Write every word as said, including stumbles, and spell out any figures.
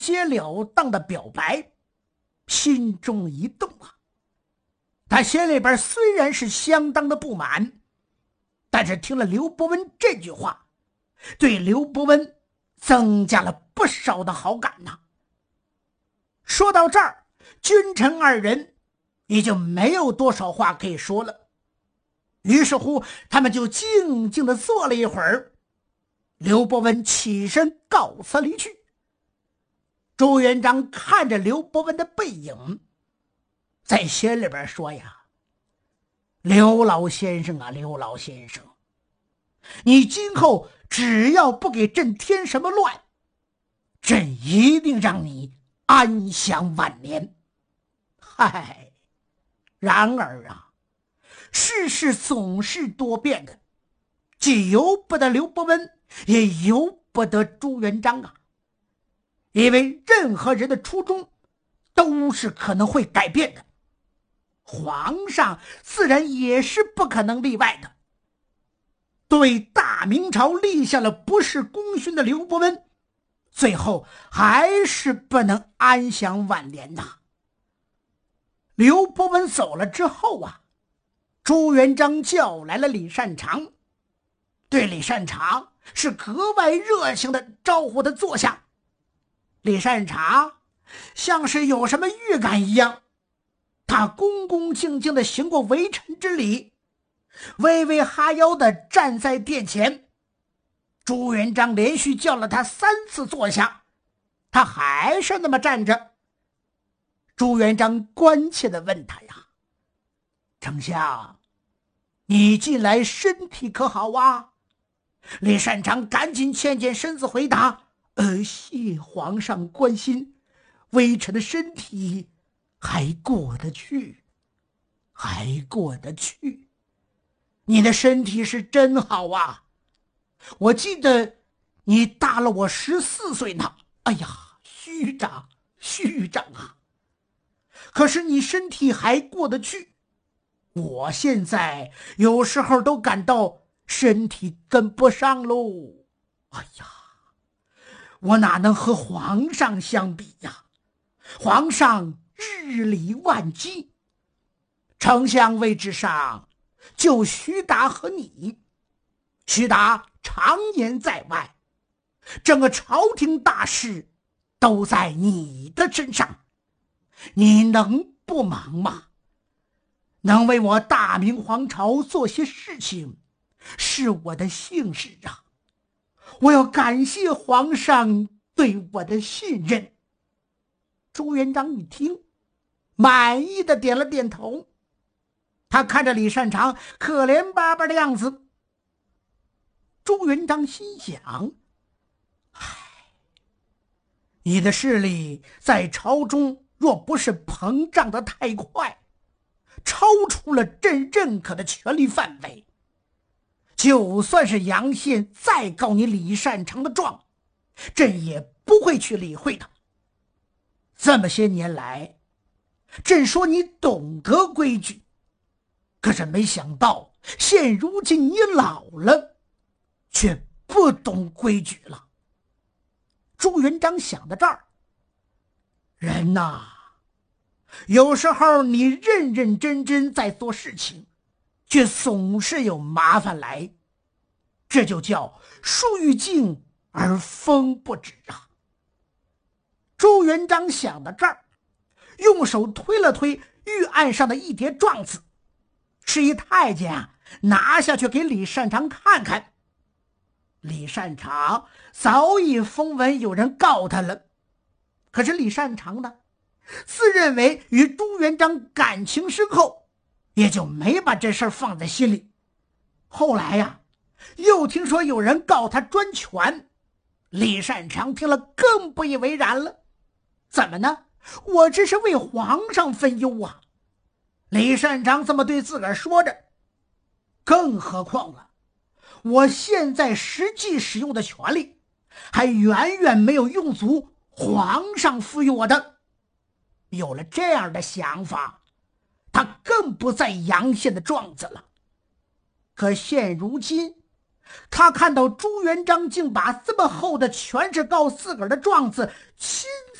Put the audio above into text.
截了当的表白，心中一动啊。他心里边虽然是相当的不满，但是听了刘伯温这句话，对刘伯温增加了不少的好感呐。说到这儿，君臣二人也就没有多少话可以说了。于是乎，他们就静静地坐了一会儿。刘伯温起身告辞离去。朱元璋看着刘伯温的背影，在心里边说呀：刘老先生啊，刘老先生，你今后只要不给朕添什么乱，朕一定让你安享晚年。嗨，然而啊，世事总是多变的，既由不得刘伯温，也由不得朱元璋啊。因为任何人的初衷都是可能会改变的，皇上自然也是不可能例外的。对大明朝立下了不世功勋的刘伯温，最后还是不能安享晚年呐。刘伯温走了之后啊，朱元璋叫来了李善长，对李善长是格外热情的招呼他坐下。李善长像是有什么预感一样，他恭恭敬敬地行过为臣之礼，微微哈腰地站在殿前。朱元璋连续叫了他三次坐下，他还是那么站着。朱元璋关切地问他呀：丞相，你近来身体可好啊？李善长赶紧欠欠身子回答：呃，谢皇上关心，微臣的身体还过得去，还过得去。你的身体是真好啊！我记得你大了我十四岁呢。哎呀，虚长，虚长啊！可是你身体还过得去，我现在有时候都感到身体跟不上喽。哎呀，我哪能和皇上相比呀？皇上日理万机，丞相位置上就徐达和你。徐达常年在外，整个朝廷大事都在你的身上，你能不忙吗？能为我大明皇朝做些事情，是我的幸事啊！我要感谢皇上对我的信任。朱元璋一听，满意的点了点头。他看着李善长可怜巴巴的样子，朱元璋心想：唉，你的势力在朝中若不是膨胀得太快，超出了朕认可的权力范围，就算是阳县再告你李善长的状，朕也不会去理会的。这么些年来，朕说你懂得规矩，可是没想到现如今你老了，却不懂规矩了。朱元璋想到这儿，人呐，有时候你认认真真在做事情，却总是有麻烦来，这就叫树欲静而风不止啊。朱元璋想到这儿，用手推了推御案上的一叠状子，示意太监啊拿下去给李善长看看。李善长早已风闻有人告他了，可是李善长呢，自认为与朱元璋感情深厚，也就没把这事儿放在心里。后来呀、啊，又听说有人告他专权，李善长听了更不以为然了。怎么呢？我这是为皇上分忧啊！李善长这么对自个儿说着。更何况了，我现在实际使用的权力，还远远没有用足皇上赋予我的。有了这样的想法，他更不再阳县的状子了。可现如今， 他看到朱元璋竟把这么厚的全是告自个儿的状子亲